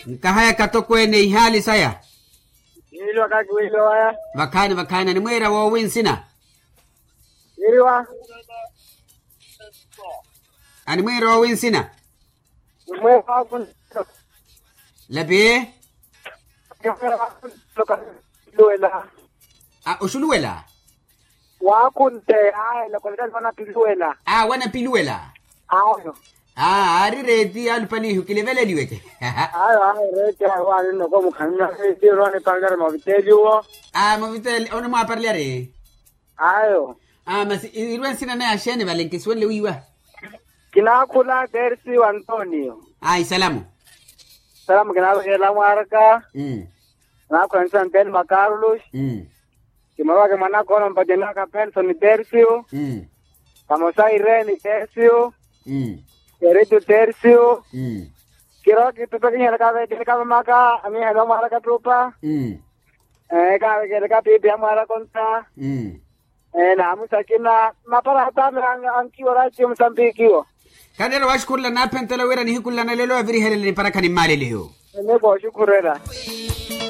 Nkahaya katokwene ihali saya. Ilo kakwilo waya. Vakana ni mwera wa winsina. Iriwa. Ani mwera wa winsina. Mwera wa winsina. Labi? Mwera wa winsina. Ushuluwela? Wakunte, la kwalidad wana piluela. Wana piluela? Ayo. Ari reti alpani hukilevele liweke. Ayo, reti wani no como kamina reti roni pangara mavitelio. Mavitelio, ono mwa parliare? Ayo. Mas irwen sina na ashene valenke swele wiwa. Kinakula Dersi Antonio. Salamu. Salamu kinakula Marca. Nakula Santel Macarlos. Kimawa ke mana kono mpajena ka Penson Tercio. Kamosa Irene Tercio. Erito Tercio. Kiro ki tupa kinya ka maka ami hada mara ka tropa. Ka pipi amara konta. Na musakina mapara hata anki warachi msambikio. Kadero washkurla na pentela wera ni hikulla na lelo aviri helele para kanimale leo. Ne bo shukurera.